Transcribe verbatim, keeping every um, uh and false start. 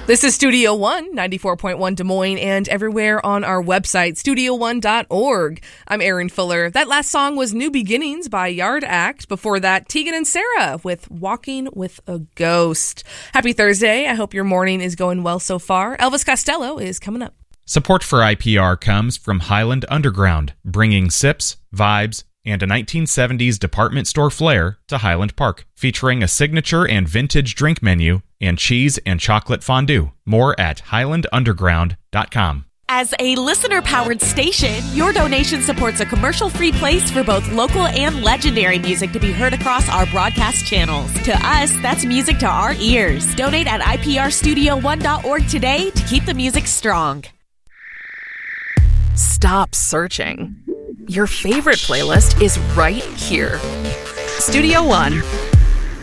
This is Studio One, ninety-four point one Des Moines, and everywhere on our website, studio one dot org. I'm Erin Fuller. That last song was New Beginnings by Yard Act. Before that, Tegan and Sarah with Walking with a Ghost. Happy Thursday. I hope your morning is going well so far. Elvis Costello is coming up. Support for I P R comes from Highland Underground, bringing sips, vibes, and a nineteen seventies department store flair to Highland Park, featuring a signature and vintage drink menu and cheese and chocolate fondue. More at highland underground dot com. As a listener-powered station, your donation supports a commercial-free place for both local and legendary music to be heard across our broadcast channels. To us, that's music to our ears. Donate at I P R studio one dot org today to keep the music strong. Stop searching. Your favorite playlist is right here. Studio One.